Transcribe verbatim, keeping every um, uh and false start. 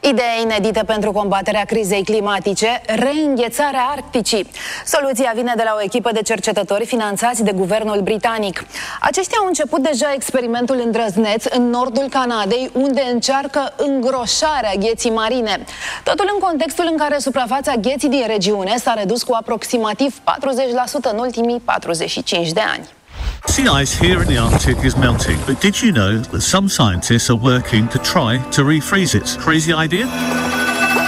Idee inedite pentru combaterea crizei climatice, reînghețarea Arcticii. Soluția vine de la o echipă de cercetători finanțați de guvernul britanic. Aceștia au început deja experimentul îndrăzneț în nordul Canadei, unde încearcă îngroșarea gheții marine. Totul în contextul în care suprafața gheții din regiune s-a redus cu aproximativ patruzeci la sută în ultimii patruzeci și cinci de ani. Sea ice here in the Arctic is melting, but did you know that some scientists are working to try to refreeze it? Crazy idea?